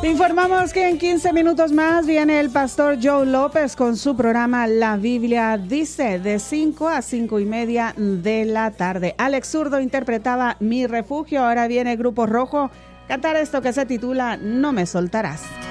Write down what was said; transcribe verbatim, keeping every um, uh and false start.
Informamos que en quince minutos más viene el pastor Joe López con su programa La Biblia Dice, de cinco a cinco y media de la tarde. Alex Zurdo interpretaba Mi Refugio. Ahora viene Grupo Rojo cantar esto que se titula No me soltarás.